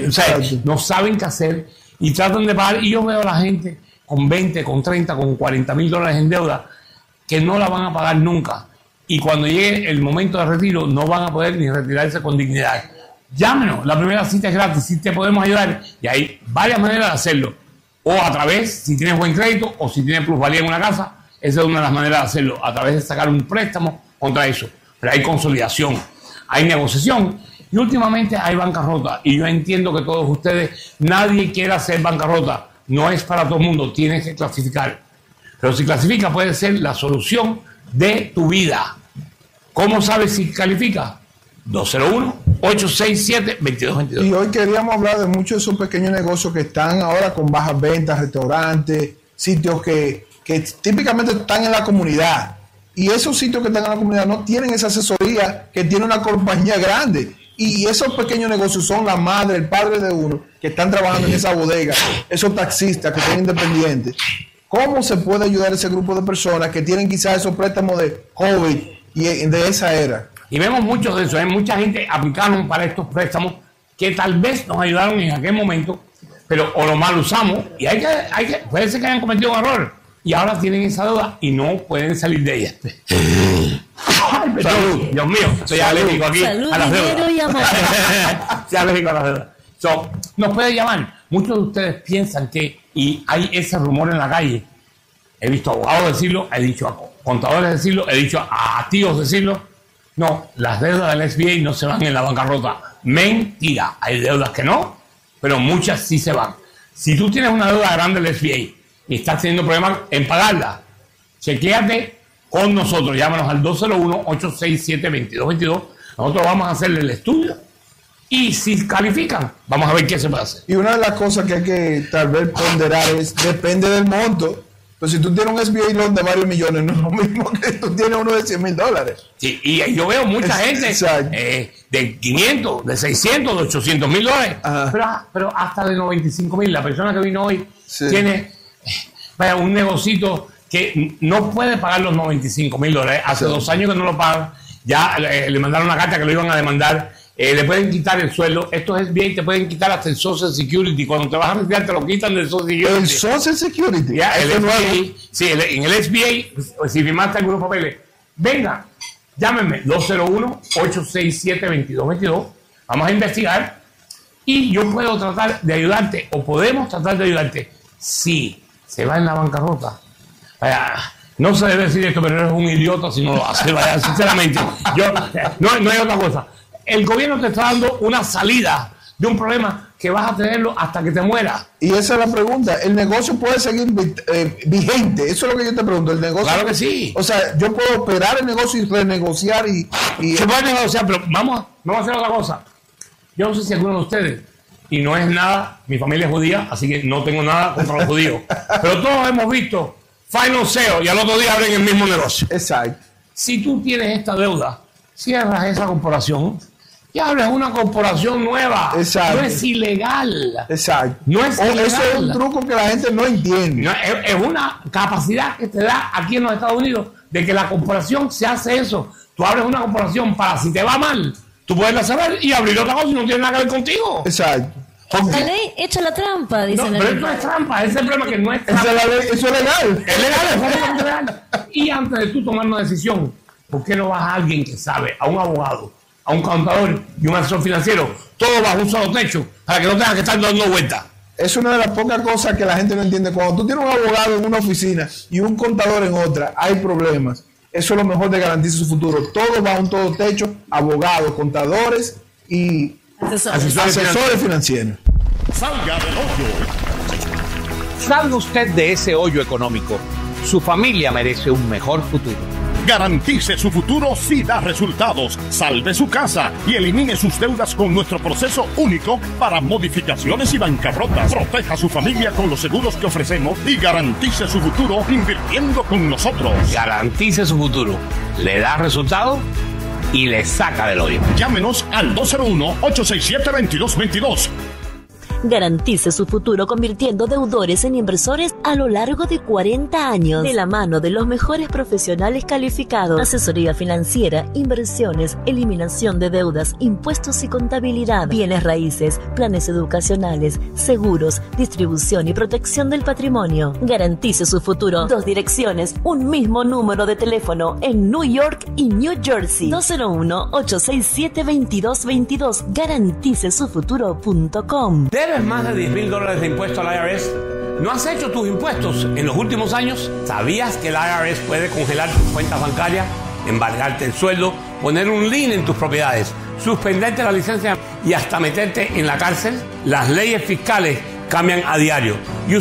O sea, no saben qué hacer y tratan de pagar. Y yo veo a la gente con 20, con 30, con $40,000 en deuda que no la van a pagar nunca. Y cuando llegue el momento de retiro, no van a poder ni retirarse con dignidad. Llámenos, la primera cita es gratis, si te podemos ayudar. Y hay varias maneras de hacerlo. O a través, si tienes buen crédito o si tienes plusvalía en una casa, esa es una de las maneras de hacerlo, a través de sacar un préstamo contra eso. Pero hay consolidación, hay negociación y últimamente hay bancarrota. Y yo entiendo que todos ustedes, nadie quiere hacer bancarrota. No es para todo el mundo, tienes que clasificar. Pero si clasifica puede ser la solución de tu vida. ¿Cómo sabes si califica? 201-867-2222. Y hoy queríamos hablar de muchos de esos pequeños negocios que están ahora con bajas ventas, restaurantes, sitios que típicamente están en la comunidad. Y esos sitios que están en la comunidad no tienen esa asesoría que tiene una compañía grande. Y esos pequeños negocios son la madre, el padre de uno, que están trabajando en esa bodega, esos taxistas que son independientes. ¿Cómo se puede ayudar a ese grupo de personas que tienen quizás esos préstamos de COVID y de esa era? Y vemos muchos de eso. Hay mucha gente aplicaron para estos préstamos que tal vez nos ayudaron en aquel momento, pero o lo mal usamos y puede ser que hayan cometido un error y ahora tienen esa deuda y no pueden salir de ella. Ay, salud, Dios mío, estoy alérgico aquí a las deudas. Estoy alérgico a las deudas. Nos puede llamar. Muchos de ustedes piensan que, y hay ese rumor en la calle, he visto abogados decirlo, he dicho a contadores decirlo, he dicho a tíos decirlo. No, las deudas del SBA no se van en la bancarrota. Mentira, hay deudas que no, pero muchas sí se van. Si tú tienes una deuda grande del SBA y estás teniendo problemas en pagarla, chequéate con nosotros, llámanos al 201-867-2222. Nosotros vamos a hacerle el estudio y si califican, vamos a ver qué se puede hacer. Y una de las cosas que hay que tal vez ponderar es, depende del monto. Pues si tú tienes un SBA loan de varios millones, no es lo mismo que tú tienes uno de $100,000. Sí, y yo veo mucha gente de 500, de 600, de $800,000. Pero hasta de 95,000. La persona que vino hoy tiene un negocito que no puede pagar los $95,000. Hace 2 años que no lo paga. Ya le mandaron una carta que lo iban a demandar. Le pueden quitar el sueldo. Estos SBA te pueden quitar hasta el Social Security. Cuando te vas a retirar te lo quitan del Social Security. ¿El Social Security? Ya, el SBA, sí, en el SBA, si firmaste algunos papeles, venga, llámenme 201-867-2222. Vamos a investigar y yo puedo tratar de ayudarte o podemos tratar de ayudarte si se va en la bancarrota. No se debe decir esto, pero eres un idiota si no lo haces. Sinceramente, no hay otra cosa. El gobierno te está dando una salida de un problema que vas a tenerlo hasta que te mueras. Y esa es la pregunta. ¿El negocio puede seguir vigente? Eso es lo que yo te pregunto. ¿El negocio? Claro que sí. O sea, yo puedo operar el negocio y renegociar y se puede negociar, pero vamos a hacer otra cosa. Yo no sé si alguno de ustedes, y no es nada, mi familia es judía, así que no tengo nada contra los judíos, pero todos hemos visto Final Sale y al otro día abren el mismo negocio. Exacto. Si tú tienes esta deuda, cierras esa corporación y abres una corporación nueva. Exacto. No es ilegal. Exacto. No es ilegal. Eso es un truco que la gente no entiende. No, es una capacidad que te da aquí en los Estados Unidos de que la corporación se hace eso. Tú abres una corporación para si te va mal, tú puedes la cerrar y abrir otra cosa y no tiene nada que ver contigo. Exacto. La ley echa la trampa, dicen. No, pero esto es trampa, ese es el problema que no es trampa. Eso es legal. Es legal. Y antes de tú tomar una decisión, ¿por qué no vas a alguien que sabe, a un abogado, a un contador y un asesor financiero, todo bajo un solo techo, para que no tengas que estar dando vueltas? Es una de las pocas cosas que la gente no entiende. Cuando tú tienes un abogado en una oficina y un contador en otra, hay problemas. Eso es lo mejor de Garantiza Su Futuro. Todo bajo un todo techo, abogados, contadores y asesores financieros. Salga del hoyo. Salga usted de ese hoyo económico. Su familia merece un mejor futuro. Garantice su futuro si da resultados. Salve su casa y elimine sus deudas con nuestro proceso único para modificaciones y bancarrotas. Proteja a su familia con los seguros que ofrecemos y garantice su futuro invirtiendo con nosotros. Garantice su futuro. Le da resultados y le saca del hoyo. Llámenos al 201-867-2222. Garantice su futuro convirtiendo deudores en inversores a lo largo de 40 años. De la mano de los mejores profesionales calificados. Asesoría financiera, inversiones, eliminación de deudas, impuestos y contabilidad, bienes raíces, planes educacionales, seguros, distribución y protección del patrimonio. Garantice su futuro. 2 direcciones, un mismo número de teléfono en New York y New Jersey. 201-867-2222. Garanticesufuturo.com. ¿Debes más de $10,000 de impuesto al IRS? ¿No has hecho tus impuestos en los últimos años? ¿Sabías que el IRS puede congelar tus cuentas bancarias, embargarte el sueldo, poner un lien en tus propiedades, suspenderte la licencia y hasta meterte en la cárcel? Las leyes fiscales cambian a diario.